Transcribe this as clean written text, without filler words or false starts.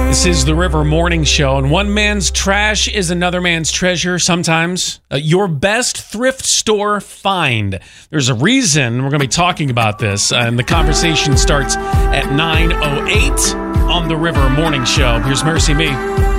This is the River Morning Show, and one man's trash is another man's treasure sometimes. Your best thrift store find. There's a reason we're going to be talking about this, and the conversation starts at 9:08 on the River Morning Show. Here's Mercy Me.